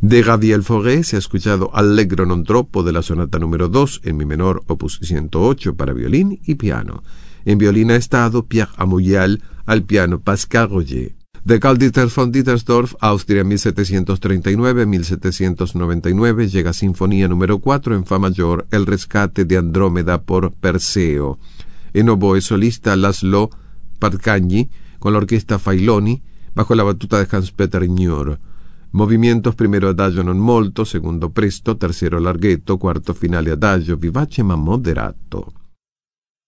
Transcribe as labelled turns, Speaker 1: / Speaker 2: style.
Speaker 1: De Gabriel Fauré se ha escuchado Allegro non troppo de la sonata número 2 en mi menor opus 108 para violín y piano. En violín ha estado Pierre Amouyal, al piano Pascal Roger. De Carl Dieter von Dittersdorf, Austria 1739-1799, llega Sinfonía número 4 en fa mayor, El rescate de Andrómeda por Perseo. En oboe solista Laszlo Parcagni, con la orquesta Failoni, bajo la batuta de Hans-Peter Ignior. Movimientos: primero adagio non molto, segundo presto, tercero larghetto, quarto finale adagio vivace ma moderato.